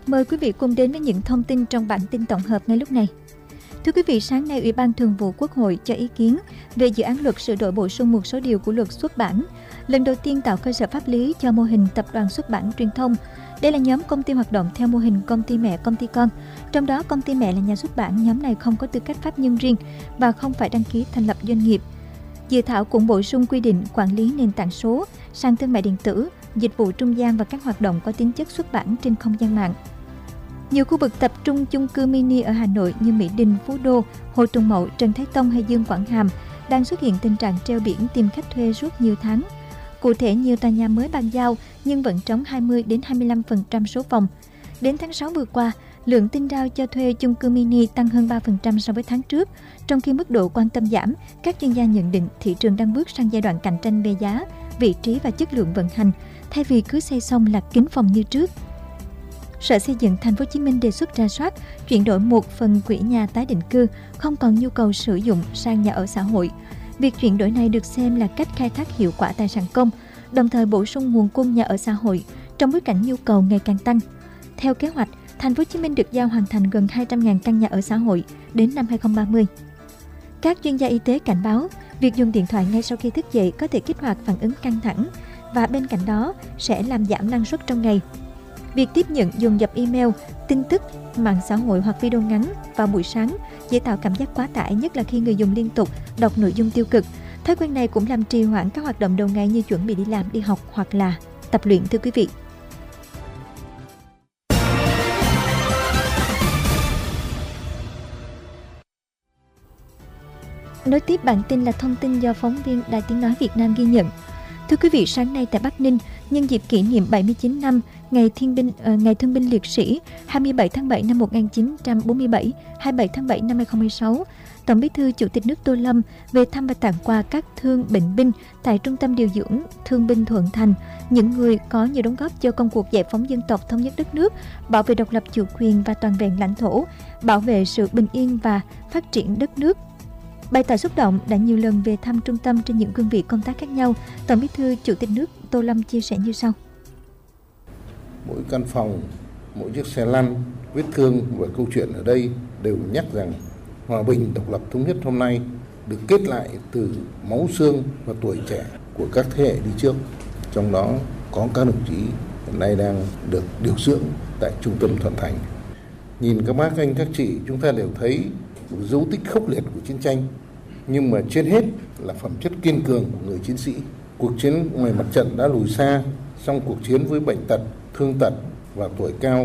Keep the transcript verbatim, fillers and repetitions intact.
Mời quý vị cùng đến với những thông tin trong bản tin tổng hợp ngay lúc này. Thưa quý vị, sáng nay Ủy ban Thường vụ Quốc hội cho ý kiến về dự án luật sửa đổi bổ sung một số điều của luật xuất bản, lần đầu tiên tạo cơ sở pháp lý cho mô hình tập đoàn xuất bản truyền thông. Đây là nhóm công ty hoạt động theo mô hình công ty mẹ, công ty con. Trong đó, công ty mẹ là nhà xuất bản, nhóm này không có tư cách pháp nhân riêng và không phải đăng ký thành lập doanh nghiệp. Dự thảo cũng bổ sung quy định quản lý nền tảng số, sàn thương mại điện tử, dịch vụ trung gian và các hoạt động có tính chất xuất bản trên không gian mạng. Nhiều khu vực tập trung chung cư mini ở Hà Nội như Mỹ Đình, Phú Đô, Hồ Tùng Mậu, Trần Thái Tông hay Dương Quảng Hàm đang xuất hiện tình trạng treo biển tìm khách thuê suốt nhiều tháng. Cụ thể, nhiều tòa nhà mới bàn giao nhưng vẫn trống hai mươi đến hai mươi lăm phần trăm số phòng. Đến tháng sáu vừa qua, lượng tin rao cho thuê chung cư mini tăng hơn ba phần trăm so với tháng trước. Trong khi mức độ quan tâm giảm, các chuyên gia nhận định thị trường đang bước sang giai đoạn cạnh tranh về giá, vị trí và chất lượng vận hành, thay vì cứ xây xong là kín phòng như trước. Sở Xây dựng Thành phố Hồ Chí Minh đề xuất rà soát, chuyển đổi một phần quỹ nhà tái định cư không còn nhu cầu sử dụng sang nhà ở xã hội. Việc chuyển đổi này được xem là cách khai thác hiệu quả tài sản công, đồng thời bổ sung nguồn cung nhà ở xã hội trong bối cảnh nhu cầu ngày càng tăng. Theo kế hoạch, Thành phố Hồ Chí Minh được giao hoàn thành gần hai trăm nghìn căn nhà ở xã hội đến năm hai không ba không. Các chuyên gia y tế cảnh báo, việc dùng điện thoại ngay sau khi thức dậy có thể kích hoạt phản ứng căng thẳng và bên cạnh đó sẽ làm giảm năng suất trong ngày. Việc tiếp nhận dồn dập email, tin tức, mạng xã hội hoặc video ngắn vào buổi sáng dễ tạo cảm giác quá tải, nhất là khi người dùng liên tục đọc nội dung tiêu cực. Thói quen này cũng làm trì hoãn các hoạt động đầu ngày như chuẩn bị đi làm, đi học hoặc là tập luyện, thưa quý vị. Nối tiếp bản tin là thông tin do phóng viên Đài Tiếng Nói Việt Nam ghi nhận. Thưa quý vị, sáng nay tại Bắc Ninh, nhân dịp kỷ niệm bảy mươi chín năm Ngày Thiên binh, uh, Ngày Thương binh Liệt sĩ hai mươi bảy tháng bảy năm một nghìn chín trăm bốn mươi bảy, hai mươi bảy tháng bảy năm hai không hai sáu, Tổng Bí thư Chủ tịch nước Tô Lâm về thăm và tặng quà các thương bệnh binh tại Trung tâm điều dưỡng Thương binh Thuận Thành, những người có nhiều đóng góp cho công cuộc giải phóng dân tộc, thống nhất đất nước, bảo vệ độc lập chủ quyền và toàn vẹn lãnh thổ, bảo vệ sự bình yên và phát triển đất nước. Bày tỏ xúc động đã nhiều lần về thăm trung tâm trên những cương vị công tác khác nhau, Tổng Bí thư Chủ tịch nước Tô Lâm chia sẻ như sau. Mỗi căn phòng, mỗi chiếc xe lăn, vết thương và câu chuyện ở đây đều nhắc rằng hòa bình, độc lập, thống nhất hôm nay được kết lại từ máu xương và tuổi trẻ của các thế hệ đi trước. Trong đó có các đồng chí hiện nay đang được điều dưỡng tại Trung tâm Thuận Thành. Nhìn các bác anh các chị, chúng ta đều thấy một dấu tích khốc liệt của chiến tranh, nhưng mà trên hết là phẩm chất kiên cường của người chiến sĩ. Cuộc chiến ngoài mặt trận đã lùi xa, song cuộc chiến với bệnh tật, thương tật và tuổi cao